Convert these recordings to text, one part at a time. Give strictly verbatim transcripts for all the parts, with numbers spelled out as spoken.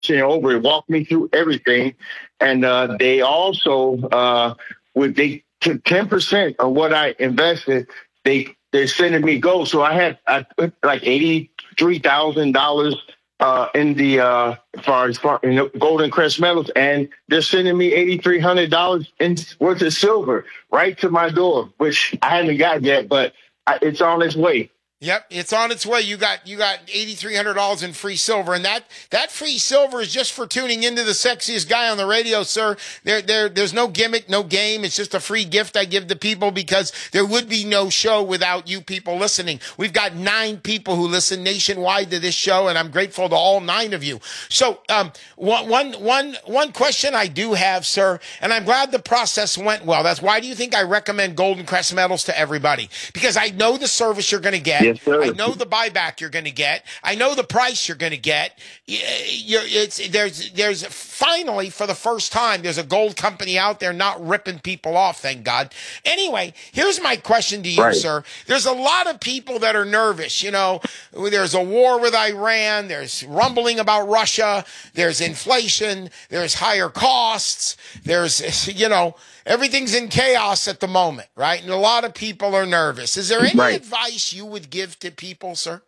over and walked me through everything. And uh, they also, uh, with they took ten percent of what I invested, they, they're sending me gold. So I had I put like eighty-three thousand dollars uh, in the, uh, as far as far, in the Golden Crest metals, and they're sending me eight thousand three hundred dollars in worth of silver right to my door, which I haven't got yet, but I, it's on its way. Yep, it's on its way. You got you got eight thousand three hundred dollars in free silver, and that that free silver is just for tuning into the sexiest guy on the radio, sir. There there there's no gimmick, no game. It's just a free gift I give to people because there would be no show without you people listening. We've got nine people who listen nationwide to this show, and I'm grateful to all nine of you. So, um, one one one one question I do have, sir, and I'm glad the process went well. That's why do you think I recommend Golden Crest Metals to everybody? Because I know the service you're going to get. Yes, sir. I know the buyback you're going to get. I know the price you're going to get. You're, it's, there's, there's finally, for the first time, there's a gold company out there not ripping people off, thank God. Anyway, here's my question to you, Right. sir. There's a lot of people that are nervous. You know, there's a war with Iran. There's rumbling about Russia. There's inflation. There's higher costs. There's, you know, everything's in chaos at the moment, right? And a lot of people are nervous. Is there any Right. advice you would give to people, sir?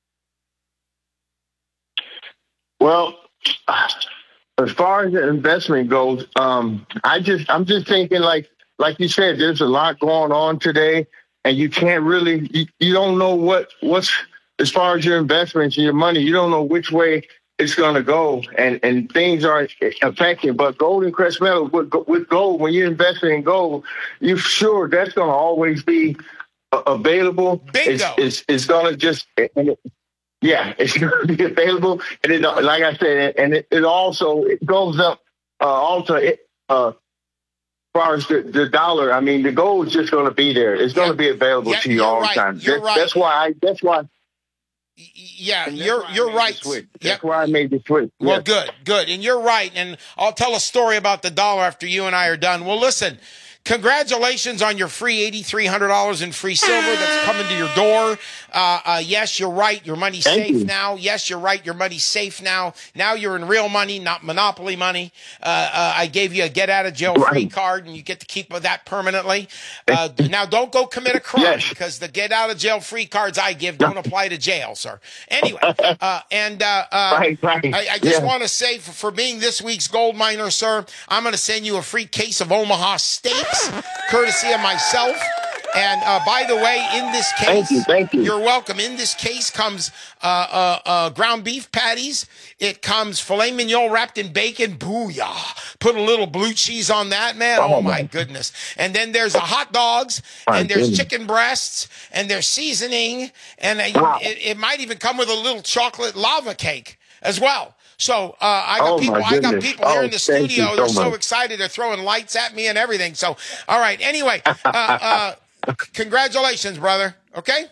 Well, as far as the investment goes, um, I just I'm just thinking like like you said, there's a lot going on today, and you can't really you, you don't know what what's as far as your investments and your money, you don't know which way it's going to go, and, and things are affected. But Golden Crest Metals, with, with gold, when you're investing in gold, you're sure that's going to always be uh, available. Bingo. It's, it's, it's going to just, and it, yeah, it's going to be available. And it, like I said, and it, it also it goes up uh, also it, uh, as far as the, the dollar. I mean, the gold is just going to be there. It's going Yeah. to be available Yeah, to you you're all right. the time. You're That, right. That's why I. That's why. Yeah, And that's you're why I you're made right. the switch. Yep. That's why I made the switch. Well, Yes. good, good. And you're right. And I'll tell a story about the dollar after you and I are done. Well, listen, congratulations on your free eight thousand three hundred dollars in free silver that's coming to your door. Uh, uh, yes, you're right. Your money's Thank safe you. now. Yes, you're right. Your money's safe now. Now you're in real money, not monopoly money. Uh, uh, I gave you a get out of jail free Right. card, and you get to keep that permanently. Uh, now, don't go commit a crime Yes. because the get out of jail free cards I give don't apply to jail, sir. Anyway, uh, and uh, uh, Right, right. I, I just Yeah. want to say for, for being this week's gold miner, sir, I'm going to send you a free case of Omaha steaks, courtesy of myself. And uh, by the way, in this case, Thank you, thank you. you're welcome. In this case comes uh, uh, uh, ground beef patties. It comes filet mignon wrapped in bacon. Booyah. Put a little blue cheese on that, man. Oh, Oh, my man. goodness. And then there's a hot dogs, My and there's goodness. chicken breasts, and there's seasoning, and uh, Wow. it, it might even come with a little chocolate lava cake as well. So uh, I got Oh, people. my I got goodness. people here Oh, in the thank you studio. so They're so much. excited. They're throwing lights at me and everything. So, all right. Anyway, uh, uh, congratulations, brother. Okay.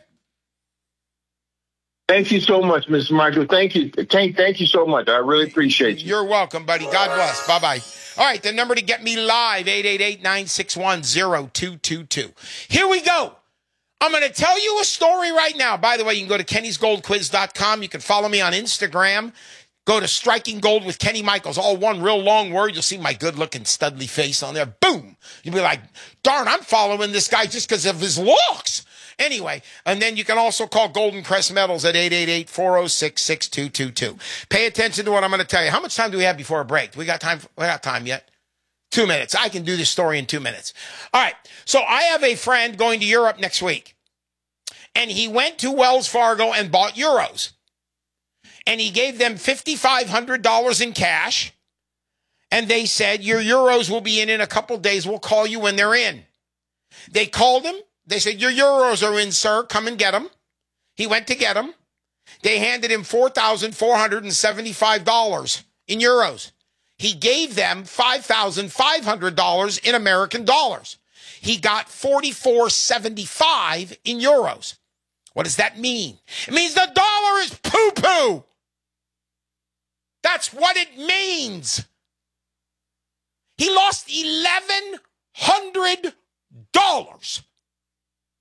Thank you so much, Mister Michael. Thank you. Thank, thank you so much. I really appreciate you. You're welcome, buddy. God bless. Bye bye. All right. The number to get me live eight eight eight, nine six one, zero two two two. Here we go. I'm going to tell you a story right now. By the way, you can go to kennys gold quiz dot com. You can follow me on Instagram. Go to Striking Gold with Kenny Michaels, all one real long word. You'll see my good-looking studly face on there. Boom! You'll be like, darn, I'm following this guy just because of his looks. Anyway, and then you can also call Golden Crest Metals at eight eight eight, four oh six, six two two two. Pay attention to what I'm going to tell you. How much time do we have before a break? Do we got time? We got time yet? Two minutes. I can do this story in two minutes. All right. So I have a friend going to Europe next week, and he went to Wells Fargo and bought euros. And he gave them five thousand five hundred dollars in cash. And they said, your euros will be in in a couple days. We'll call you when they're in. They called him. They said, your euros are in, sir. Come and get them. He went to get them. They handed him four thousand four hundred seventy-five dollars in euros. He gave them five thousand five hundred dollars in American dollars. He got forty-four seventy-five in euros. What does that mean? It means the dollar is poo-poo. That's what it means. He lost eleven hundred dollars.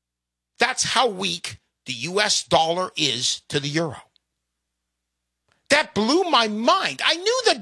That's how weak the U S dollar is to the euro. That blew my mind. I knew the